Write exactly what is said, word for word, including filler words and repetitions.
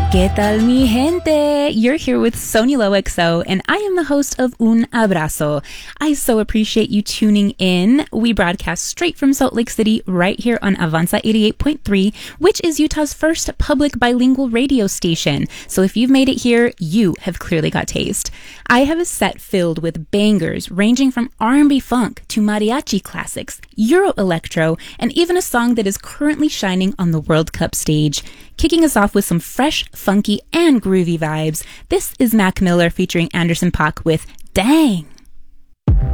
¿Qué tal, mi gente? You're here with Sonia Loexo, and I am the host of Un Abrazo. I so appreciate you tuning in. We broadcast straight from Salt Lake City right here on Avanza eighty-eight point three, which is Utah's first public bilingual radio station. So if you've made it here, you have clearly got taste. I have a set filled with bangers ranging from R and B funk to mariachi classics, Euro electro, and even a song that is currently shining on the World Cup stage. Kicking us off with some fresh, funky, and groovy vibes, this is Mac Miller featuring Anderson .Paak with Dang.